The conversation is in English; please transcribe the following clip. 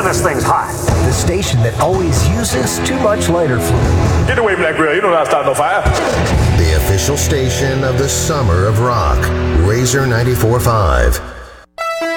this thing's hot. The station that always uses too much lighter fluid. Get away from that grill. You don't know how to start no fire. The official station of the Summer of Rock, Razor 94.5.